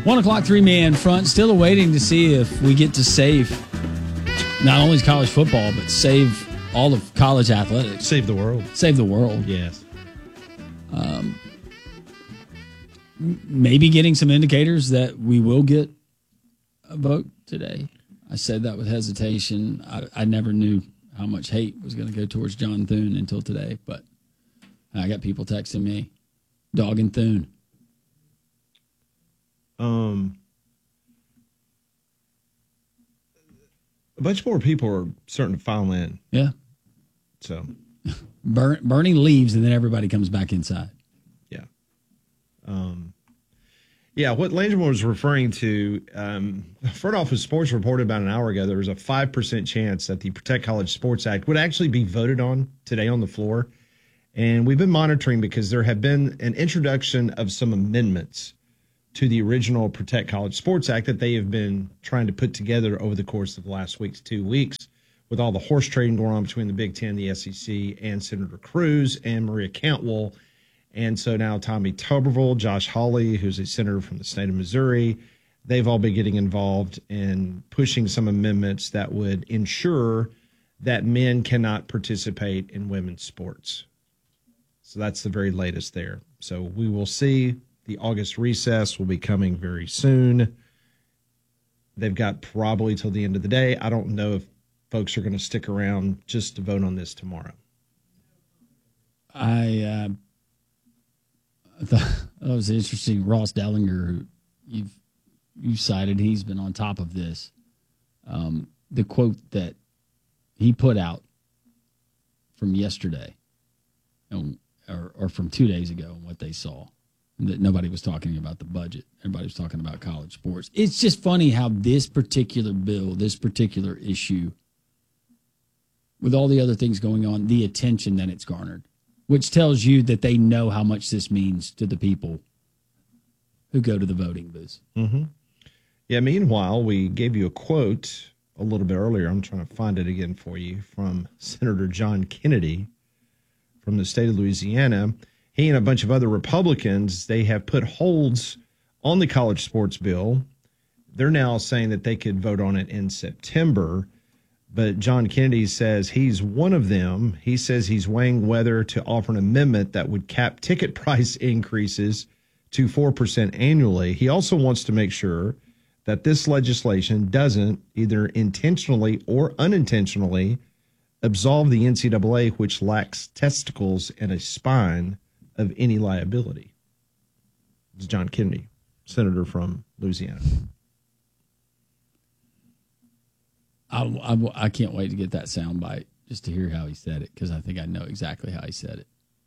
1 o'clock, 3-man front. Still awaiting to see if we get to save not only college football, but save all of college athletics. Save the world. Save the world. Yes. Maybe getting some indicators that we will get a vote today. I said that with hesitation. I never knew how much hate was going to go towards John Thune until today, but I got people texting me, dogging Thune. A bunch more people are starting to file in. Yeah. So Bernie leaves and then everybody comes back inside. Yeah. What Landrum was referring to, Front Office Sports reported about an hour ago there was a 5% chance that the Protect College Sports Act would actually be voted on today on the floor. And we've been monitoring because there have been an introduction of some amendments to the original Protect College Sports Act that they have been trying to put together over the course of the last 2 weeks with all the horse trading going on between the Big Ten, the SEC, and Senator Cruz and Maria Cantwell. And so now Tommy Tuberville, Josh Hawley, who's a senator from the state of Missouri, they've all been getting involved in pushing some amendments that would ensure that men cannot participate in women's sports. So that's the very latest there. So we will see. The August recess will be coming very soon. They've got probably till the end of the day. I don't know if folks are going to stick around just to vote on this tomorrow. I thought that was interesting. Ross Dellinger, who you've cited, he's been on top of this. The quote that he put out from yesterday, or from 2 days ago, and what they saw. That nobody was talking about the budget. Everybody was talking about college sports. It's just funny how this particular bill, this particular issue, with all the other things going on, the attention that it's garnered, which tells you that they know how much this means to the people who go to the voting booths. Mm-hmm. Yeah, meanwhile, we gave you a quote a little bit earlier. I'm trying to find it again for you, from Senator John Kennedy from the state of Louisiana. He and a bunch of other Republicans, they have put holds on the college sports bill. They're now saying that they could vote on it in September. But John Kennedy says he's one of them. He says he's weighing whether to offer an amendment that would cap ticket price increases to 4% annually. He also wants to make sure that this legislation doesn't either intentionally or unintentionally absolve the NCAA, which lacks testicles and a spine, of any liability. It's John Kennedy, senator from Louisiana. I can't wait to get that soundbite just to hear how he said it, because I think I know exactly how he said it.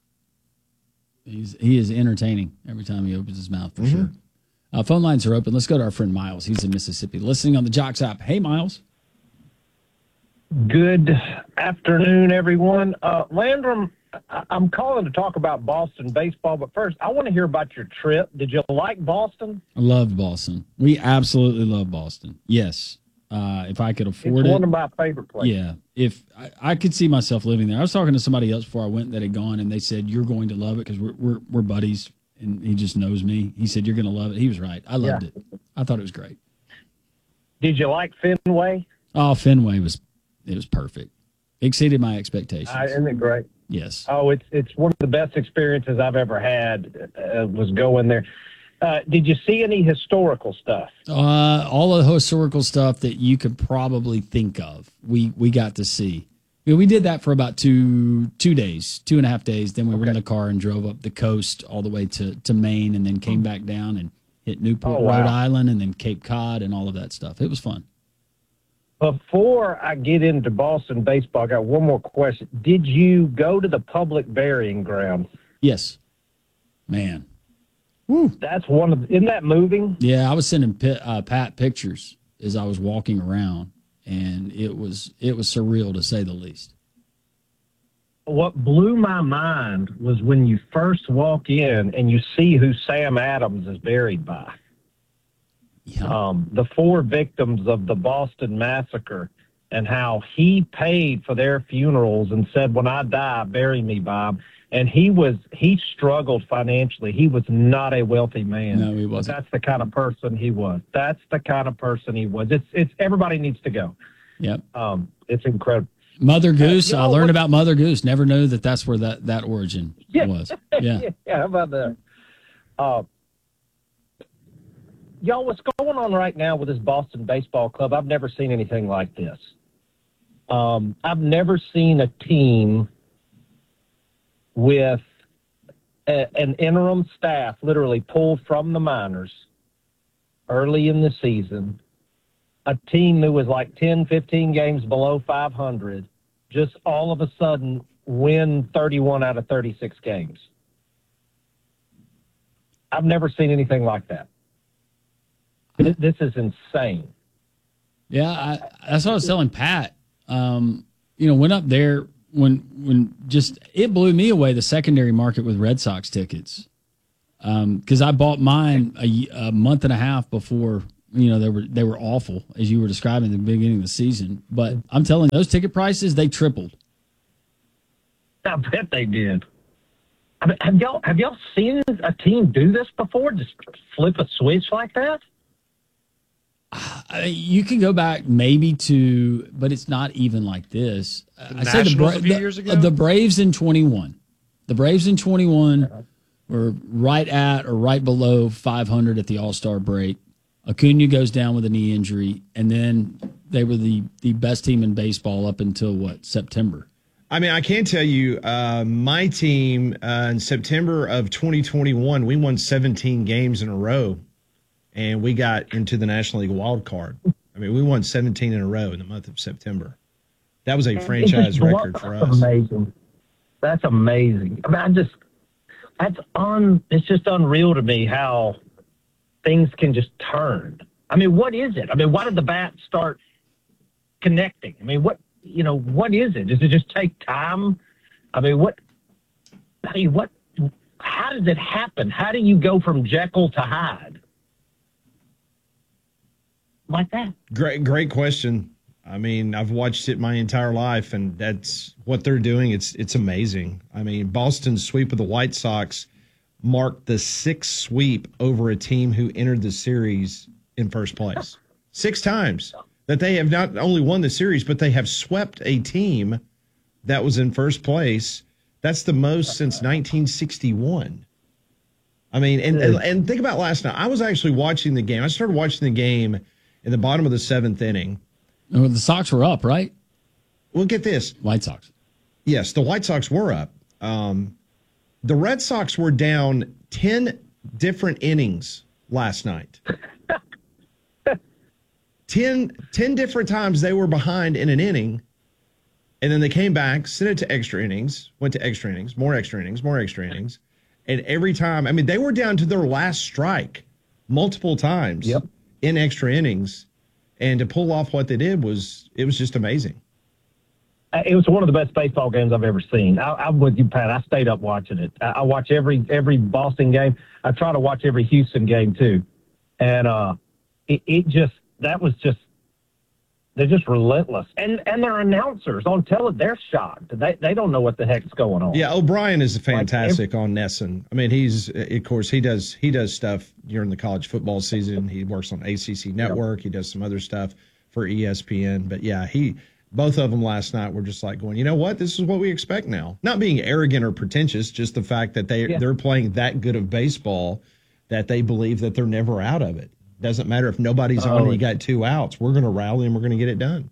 He is entertaining every time he opens his mouth, for sure. Phone lines are open. Let's go to our friend Miles. He's in Mississippi, listening on the Jocks app. Hey, Miles. Good afternoon, everyone. Landrum, I'm calling to talk about Boston baseball, but first, I want to hear about your trip. Did you like Boston? I loved Boston. We absolutely love Boston. Yes. If I could afford it's one of my favorite places. Yeah. If I could see myself living there. I was talking to somebody else before I went that had gone, and they said, you're going to love it because we're buddies, and he just knows me. He said, you're going to love it. He was right. I loved it. I thought it was great. Did you like Fenway? Oh, Fenway was perfect. Exceeded my expectations. Isn't it great? Yes. Oh, it's one of the best experiences I've ever had, was going there. Did you see any historical stuff? All of the historical stuff that you could probably think of, we got to see. We did that for about 2 days, 2.5 days. Then we were in the car and drove up the coast all the way to Maine, and then came back down and hit Newport, Rhode Island, and then Cape Cod and all of that stuff. It was fun. Before I get into Boston baseball, I got one more question. Did you go to the public burying ground? Yes. Man. Woo. That's isn't that moving? Yeah, I was sending Pat pictures as I was walking around, and it was surreal, to say the least. What blew my mind was when you first walk in and you see who Sam Adams is buried by. Yeah. The 4 victims of the Boston Massacre, and how he paid for their funerals and said, when I die, bury me by them. and he struggled financially. He was not a wealthy man. No, he wasn't. But that's the kind of person he was. It's everybody needs to go. Yep. It's incredible. Mother Goose. I learned about Mother Goose. Never knew that's where that origin was. Yeah. Yeah. How about that? Y'all, what's going on right now with this Boston Baseball Club? I've never seen anything like this. I've never seen a team with an interim staff literally pulled from the minors early in the season, a team that was like 10, 15 games below 500, just all of a sudden win 31 out of 36 games. I've never seen anything like that. This is insane. Yeah, that's what I was telling Pat. Went up there when just it blew me away, the secondary market with Red Sox tickets. Because I bought mine a month and a half before, they were awful, as you were describing at the beginning of the season. But I'm telling you, those ticket prices, they tripled. I bet they did. I mean, have y'all seen a team do this before? Just flip a switch like that? You can go back maybe but it's not even like this. I said a few years ago? The Braves in 21. The Braves in 21 were right at or right below 500 at the All-Star break. Acuna goes down with a knee injury, and then they were the best team in baseball up until, September? I mean, I can tell you, my team in September of 2021, we won 17 games in a row. And we got into the National League wild card. I mean, we won 17 in a row in the month of September. That was a franchise record for us. That's amazing. That's amazing. I mean, it's just unreal to me how things can just turn. I mean, what is it? I mean, why did the bats start connecting? I mean, what is it? Does it just take time? I mean, how does it happen? How do you go from Jekyll to Hyde? Like that? Great question. I mean, I've watched it my entire life, and that's what they're doing. It's amazing. I mean, Boston's sweep of the White Sox marked the sixth sweep over a team who entered the series in first place. 6 times that they have not only won the series, but they have swept a team that was in first place. That's the most since 1961. I mean, and think about last night. I was actually watching the game. I started watching the game in the bottom of the 7th inning. Oh, the Sox were up, right? Well, get this. White Sox. Yes, the White Sox were up. The Red Sox were down 10 different innings last night. 10 different times they were behind in an inning, and then they came back, sent it to extra innings, went to extra innings, more extra innings, more extra innings. And every time, I mean, they were down to their last strike multiple times. Yep. In extra innings, and to pull off what they did was just amazing. It was one of the best baseball games I've ever seen. I'm with you, Pat. I stayed up watching it. I watch every Boston game. I try to watch every Houston game too, and they're just relentless. And their announcers on they're shocked. They don't know what the heck's going on. Yeah, O'Brien is fantastic on NESN. I mean, of course, he does stuff during the college football season. He works on ACC Network. Yep. He does some other stuff for ESPN. But yeah, both of them last night were just like going, you know what? This is what we expect now. Not being arrogant or pretentious, just the fact that they're playing that good of baseball that they believe that they're never out of it. Doesn't matter if nobody's on and you got 2 outs. We're going to rally and we're going to get it done.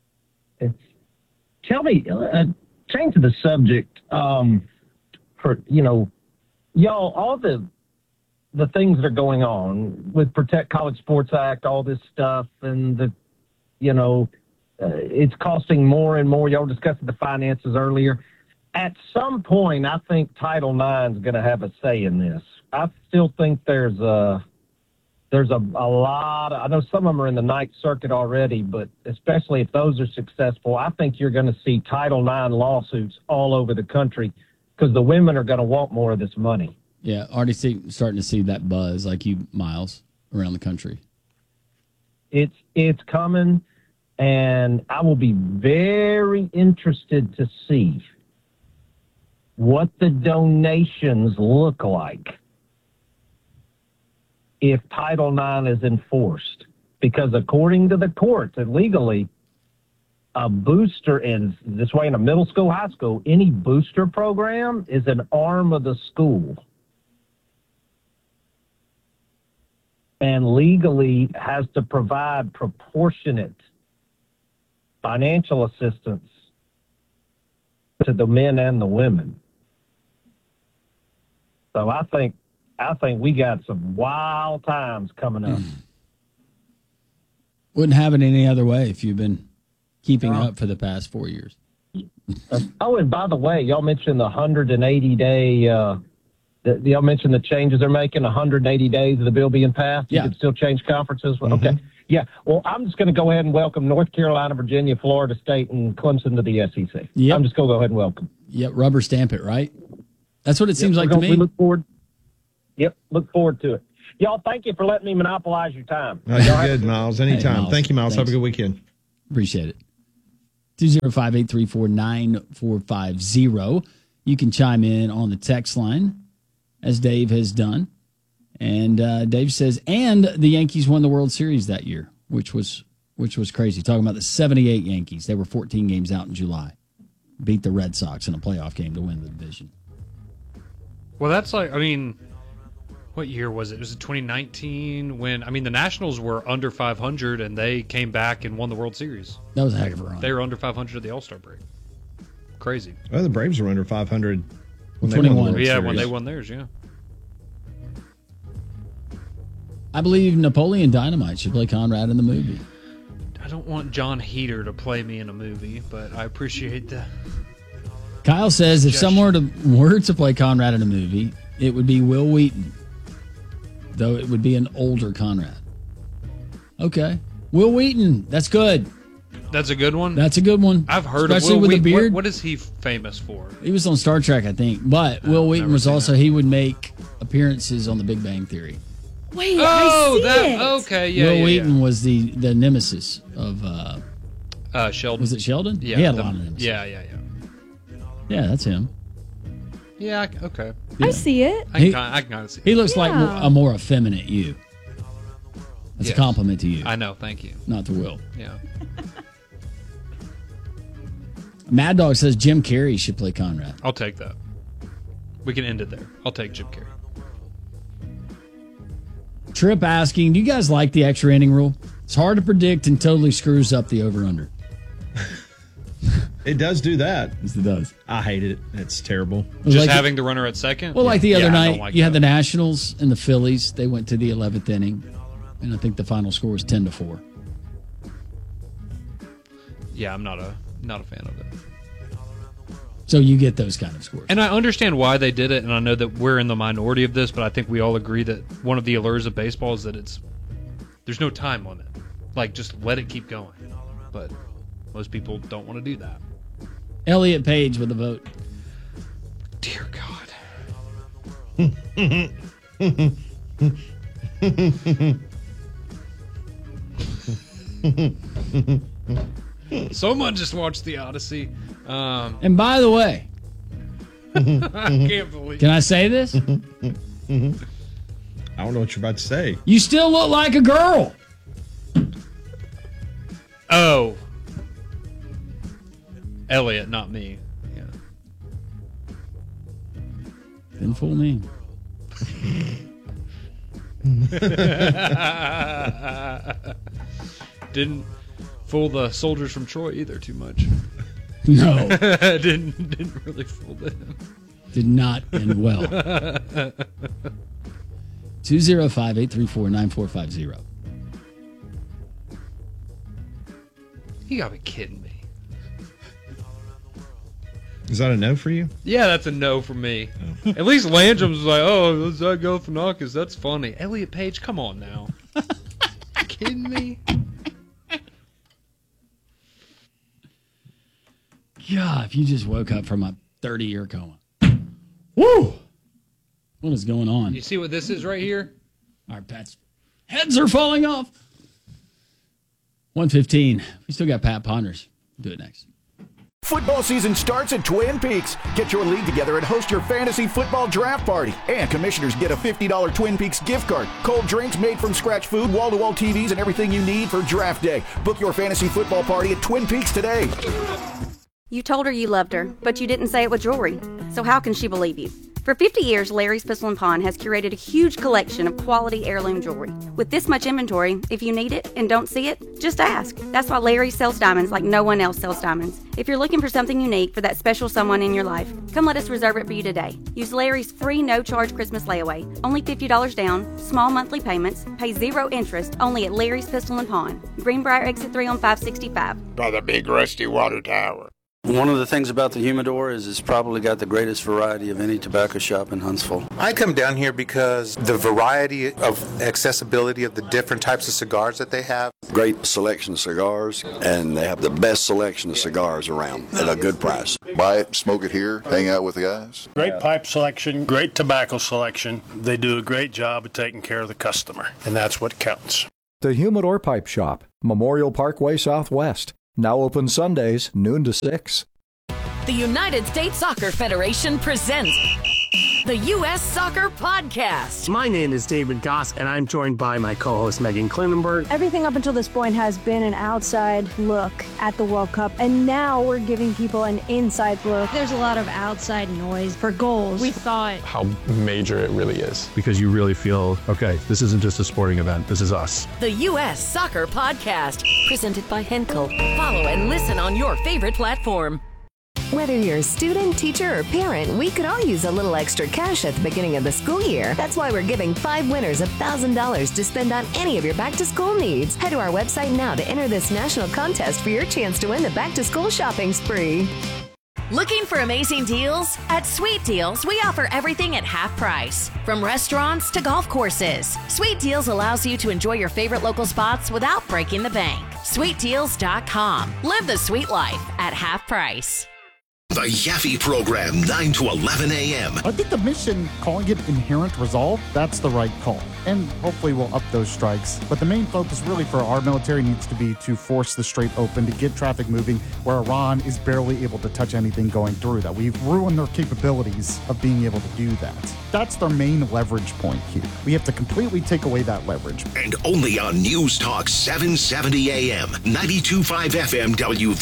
Tell me, change the subject. Y'all, all the things that are going on with Protect College Sports Act, all this stuff, and it's costing more and more. Y'all discussed the finances earlier. At some point, I think Title IX is going to have a say in this. I still think there's a lot. I know some of them are in the Ninth Circuit already, but especially if those are successful, I think you're going to see Title IX lawsuits all over the country because the women are going to want more of this money. Yeah, already starting to see that buzz, like you, Miles, around the country. It's coming, and I will be very interested to see what the donations look like if Title IX is enforced. Because according to the courts and legally, a booster in this way in a middle school, high school, any booster program is an arm of the school. And legally has to provide proportionate financial assistance to the men and the women. So I think we got some wild times coming up. Wouldn't have it any other way if you've been keeping up for the past 4 years. Oh, and by the way, y'all mentioned the 180-day. Y'all mentioned the changes they're making. 180 days of the bill being passed. You can still change conferences. Mm-hmm. Okay. Yeah. Well, I'm just going to go ahead and welcome North Carolina, Virginia, Florida State, and Clemson to the SEC. Yep. I'm just going to go ahead and welcome. Yep. Rubber stamp it, right? That's what it seems like to me. We look forward. Yep. Look forward to it. Y'all, thank you for letting me monopolize your time. No, you're good, Miles. Anytime. Hey, Miles. Thank you, Miles. Thanks. Have a good weekend. Appreciate it. 205-834-9450. You can chime in on the text line, as Dave has done. And Dave says, and the Yankees won the World Series that year, which was crazy. Talking about the 78 Yankees. They were 14 games out in July. Beat the Red Sox in a playoff game to win the division. Well, that's like, I mean, what year was it? Was it 2019 when, I mean, the Nationals were under 500 and they came back and won the World Series. That was a heck of a run. They were under 500 at the All-Star break. Crazy. Well, the Braves were under 500 when they 21. won the World Yeah, Series. when they won theirs, yeah. I believe Napoleon Dynamite should play Conrad in the movie. I don't want John Heater to play me in a movie, but I appreciate that. Kyle says if someone were to play Conrad in a movie, it would be Will Wheaton, though it would be an older Conrad. Okay. Will Wheaton. That's good. That's a good one? That's a good one. I've heard especially of Will with Wheaton. the beard. What is he famous for? He was on Star Trek, I think. But Will Wheaton was also, he would make appearances on The Big Bang Theory. Wait, I see it. Okay, yeah, Will Wheaton was the nemesis of, Sheldon. was it Sheldon? Yeah. He had a lot of nemesis. Yeah. Yeah, that's him. Yeah, okay. I see it. I can kind of see it. He looks like a more effeminate you. That's Yes. a compliment to you. I know, thank you. Not to Will. Yeah. Mad Dog says Jim Carrey should play Conrad. I'll take that. We can end it there. I'll take Jim Carrey. Trip asking, do you guys like the extra inning rule? It's hard to predict and totally screws up the over-under. It does do that. Yes, it does. I hate it. It's terrible. Just like having the runner at second? Well, like the other I night, don't like you had that. the Nationals and the Phillies. They went to the 11th inning, and I think the final score was 10-4. Yeah, I'm not a fan of it. So you get those kind of scores. And I understand why they did it, and I know that we're in the minority of this, but I think we all agree that one of the allures of baseball is that there's no time limit. Like, just let it keep going. But most people don't want to do that. Elliot Page with a vote. Dear God. Someone just watched The Odyssey. And by the way, I can't believe can I say this? I don't know what you're about to say. You still look like a girl. Oh. Elliot, not me. Yeah. Didn't fool me. Didn't fool the soldiers from Troy either too much. No. didn't really fool them. Did not end well. 205-834-9450. You gotta be kidding me. Is that a no for you? Yeah, that's a no for me. At least Landrum's like, oh, let's not go Galifianakis. That's funny. Elliot Page, come on now. Kidding me? God, if you just woke up from a 30-year coma. Woo! What is going on? You see what this is right here? Our pets' heads are falling off. 1:15. We still got Pat Ponders. Do it next. Football season starts at Twin Peaks. Get your league together and host your fantasy football draft party. And commissioners get a $50 Twin Peaks gift card, cold drinks, made from scratch food, wall-to-wall TVs, and everything you need for draft day. Book your fantasy football party at Twin Peaks today. You told her you loved her, but you didn't say it with jewelry. So how can she believe you? For 50 years, Larry's Pistol & Pawn has curated a huge collection of quality heirloom jewelry. With this much inventory, if you need it and don't see it, just ask. That's why Larry sells diamonds like no one else sells diamonds. If you're looking for something unique for that special someone in your life, come let us reserve it for you today. Use Larry's free no-charge Christmas layaway. Only $50 down, small monthly payments, pay 0 interest, only at Larry's Pistol & Pawn. Greenbrier Exit 3 on 565. By the big rusty water tower. One of the things about the Humidor is it's probably got the greatest variety of any tobacco shop in Huntsville. I come down here because the variety of accessibility of the different types of cigars that they have. Great selection of cigars, and they have the best selection of cigars around at a good price. Buy it, smoke it here, hang out with the guys. Great pipe selection, great tobacco selection. They do a great job of taking care of the customer, and that's what counts. The Humidor Pipe Shop, Memorial Parkway Southwest. Now open Sundays, noon to 6. The United States Soccer Federation presents the U.S. Soccer Podcast. My name is David Goss, and I'm joined by my co-host Megan Klinenberg. Everything up until this point has been an outside look at the World Cup, and now we're giving people an inside look. There's a lot of outside noise for goals. We thought how major it really is. Because you really feel, okay, this isn't just a sporting event, this is us. The U.S. Soccer Podcast, presented by Henkel. Follow and listen on your favorite platform. Whether you're a student, teacher, or parent, we could all use a little extra cash at the beginning of the school year. That's why we're giving 5 winners $1,000 to spend on any of your back-to-school needs. Head to our website now to enter this national contest for your chance to win the back-to-school shopping spree. Looking for amazing deals? At Sweet Deals, we offer everything at half price. From restaurants to golf courses, Sweet Deals allows you to enjoy your favorite local spots without breaking the bank. SweetDeals.com. Live the sweet life at half price. The Yaffe Program, 9 to 11 a.m. I think the mission, calling it Inherent Resolve, that's the right call. And hopefully we'll up those strikes. But the main focus really for our military needs to be to force the Strait open, to get traffic moving, where Iran is barely able to touch anything going through that. We've ruined their capabilities of being able to do that. That's their main leverage point here. We have to completely take away that leverage. And only on News Talk 770 a.m., 92.5 FM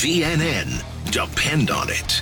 WVNN. Depend on it.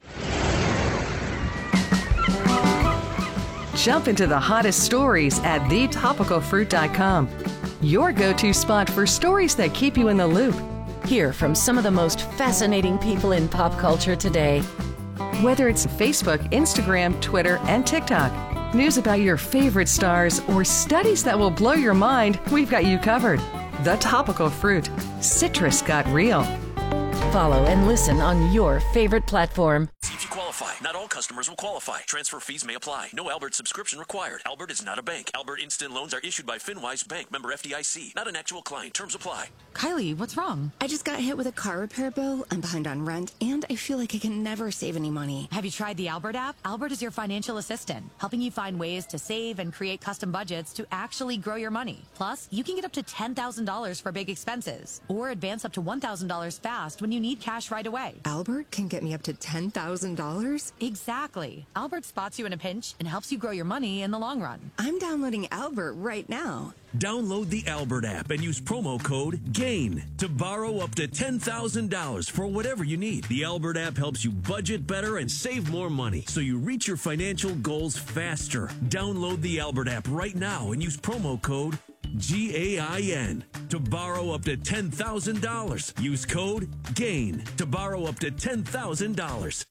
Jump into the hottest stories at thetopicalfruit.com. Your go-to spot for stories that keep you in the loop. Hear from some of the most fascinating people in pop culture today. Whether it's Facebook, Instagram, Twitter, and TikTok, news about your favorite stars, or studies that will blow your mind, we've got you covered. The Topical Fruit. Citrus got real. Follow and listen on your favorite platform. See if you qualify. Not all customers will qualify. Transfer fees may apply. No Albert subscription required. Albert is not a bank. Albert Instant Loans are issued by FinWise Bank, member FDIC. Not an actual client. Terms apply. Kylie, what's wrong? I just got hit with a car repair bill. I'm behind on rent, and I feel like I can never save any money. Have you tried the Albert app? Albert is your financial assistant, helping you find ways to save and create custom budgets to actually grow your money. Plus, you can get up to $10,000 for big expenses, or advance up to $1,000 fast when you need cash right away. Albert can get me up to $10,000? Exactly. Albert spots you in a pinch and helps you grow your money in the long run. I'm downloading Albert right now. Download the Albert app and use promo code GAIN to borrow up to $10,000 for whatever you need. The Albert app helps you budget better and save more money so you reach your financial goals faster. Download the Albert app right now and use promo code GAIN to borrow up to $10,000. Use code GAIN to borrow up to $10,000.